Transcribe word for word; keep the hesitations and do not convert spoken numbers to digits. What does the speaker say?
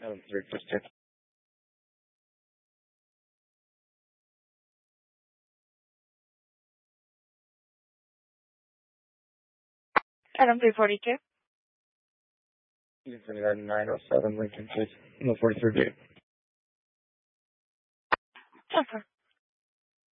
Item three fifty. Item three forty-two. nine oh seven Lincoln Street, no forty-three B. Okay.